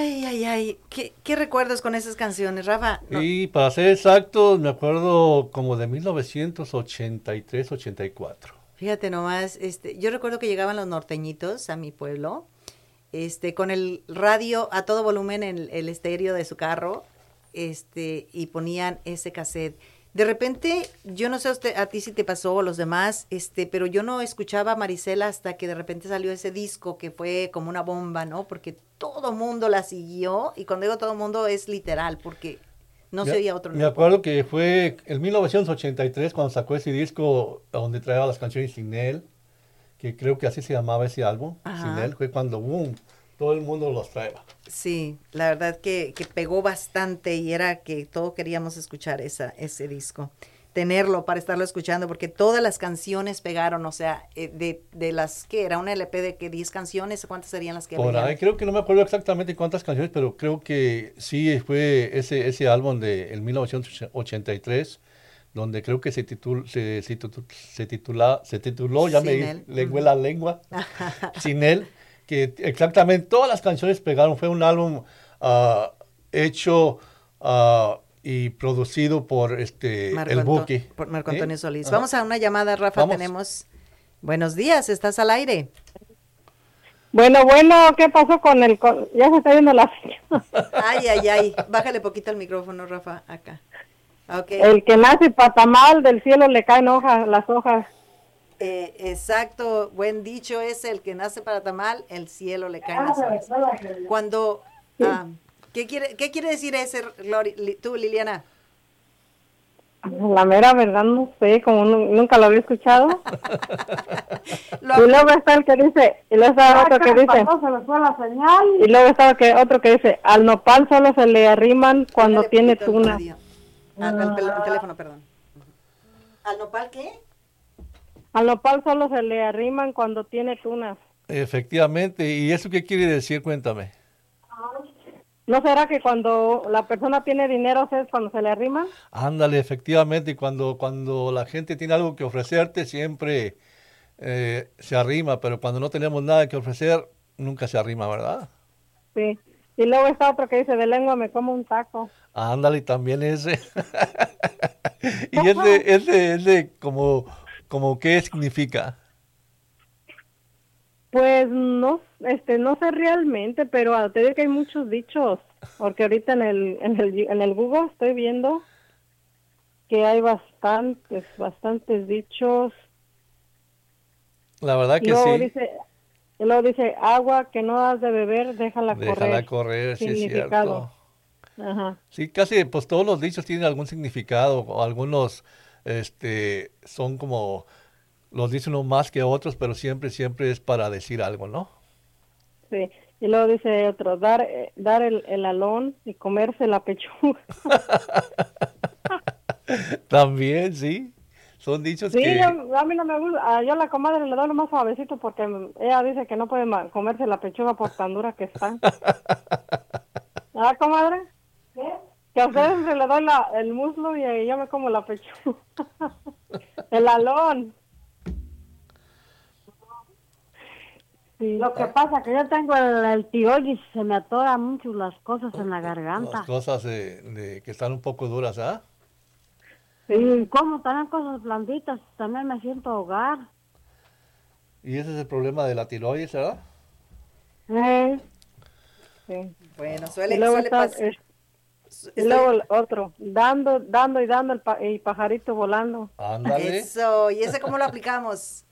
Ay, ay, ay. ¿Qué recuerdos con esas canciones, Rafa? No, Y para ser exactos, me acuerdo como de 1983, 84. fíjate nomás, yo recuerdo que llegaban los norteñitos a mi pueblo, con el radio a todo volumen en el estéreo de su carro, y ponían ese cassette. De repente, yo no sé a ti si te pasó o a los demás, pero yo no escuchaba a Marisela hasta que de repente salió ese disco que fue como una bomba, ¿no? Porque todo mundo la siguió, y cuando digo todo mundo es literal, porque no se oía otro Me grupo. acuerdo que fue en 1983 cuando sacó ese disco donde traía las canciones Sin Él, que creo que así se llamaba ese álbum, Sin Ajá. Él, fue cuando boom, todo el mundo los traía. Sí, la verdad que pegó bastante y era que todos queríamos escuchar ese disco, tenerlo para estarlo escuchando, porque todas las canciones pegaron, o sea, de las que era un LP de que 10 canciones, ¿cuántas serían las que Por ahí, venían? creo que no me acuerdo exactamente cuántas canciones, pero creo que sí fue ese álbum de el 1983, donde creo que se tituló, ya Sin me él. lengué la lengua, Sin Él, que exactamente todas las canciones pegaron. Fue un álbum ah, hecho y producido por Marco, el Buki. por Marco ¿Sí? Antonio Solís. Ajá. Vamos a una llamada, Rafa, Vamos. tenemos... Buenos días, ¿estás al aire? Bueno, ¿qué pasó con ya se está viendo la señal. Ay, ay, ay, bájale poquito el micrófono, Rafa, acá. Ok. El que nace patamal, del cielo le caen las hojas. Exacto, buen dicho es el que nace para tamal, el cielo le caen las hojas. Cuando, ah, qué quiere decir ese, tú, Liliana? La mera verdad no sé, como nunca lo había escuchado. Lo Y luego está el que dice, y luego está otro que dice, No se le fue la señal. y luego está otro que dice, al nopal solo se le arriman cuando Bájale tiene poquito el tuna. radio. El teléfono, perdón. ¿Al nopal qué? Al nopal solo se le arriman cuando tiene tunas. Efectivamente. ¿Y eso qué quiere decir? Cuéntame. ¿No será que cuando la persona tiene dinero es cuando se le arrima? Ándale, efectivamente. Y cuando la gente tiene algo que ofrecerte, siempre se arrima, pero cuando no tenemos nada que ofrecer, nunca se arrima, ¿verdad? Sí. Y luego está otro que dice, de lengua me como un taco. Ándale, también ese. Y ese como ¿qué significa? Pues no sé realmente, pero te digo que hay muchos dichos, porque ahorita en el Google estoy viendo que hay bastantes dichos. La verdad Y que luego sí. dice, agua que no has de beber, déjala Déjala correr. correr, sí es Significado. cierto. Ajá. Sí, casi, pues todos los dichos tienen algún significado, o algunos, son como, los dice uno más que otros, pero siempre es para decir algo, ¿no? Sí. Y luego dice otro, dar el alón y comerse la pechuga. También, sí. Son dichos Sí, que, a mí no me gusta. Yo a la comadre le doy lo más suavecito porque ella dice que no puede comerse la pechuga por tan dura que está. ¿Ah, comadre? ¿Qué? Que a ustedes se le doy el muslo y yo me como la pechuga. El alón. Sí. Lo que pasa es que yo tengo el tiroides y se me atoran mucho las cosas en la las garganta. cosas que están un poco duras, ¿ah? Y como también cosas blanditas, también me siento ahogar. Y ese es el problema de la tiroides, ¿verdad? Sí. Bueno, Y luego suele está, pasar. y luego el otro, dando y dando el pajarito volando. Ándale. Eso, ¿y ese cómo lo aplicamos?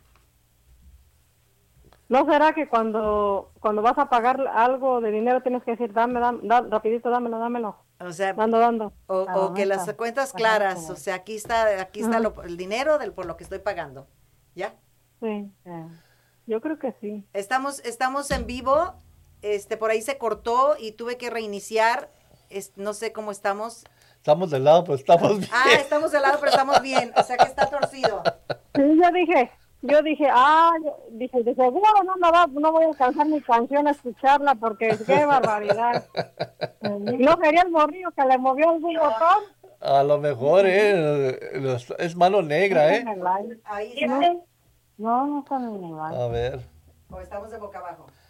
¿No será que cuando vas a pagar algo de dinero tienes que decir, rapidito, dámelo, O sea, dando? o que las cuentas claras, o sea, aquí está Ajá. el dinero por lo que estoy pagando, ¿ya? Sí, yo creo que sí. Estamos en vivo, por ahí se cortó y tuve que reiniciar, no sé cómo estamos. Estamos de lado, pero estamos bien. Ah, estamos de lado, pero estamos bien, o sea que está torcido. Sí, yo dije, de seguro no voy a alcanzar mi canción a escucharla porque qué barbaridad. ¿No sería el morrillo que le movió algún botón? A lo mejor, es mano negra, En el aire. Ahí ¿No? está, No está en el aire. A ver. o estamos de boca abajo.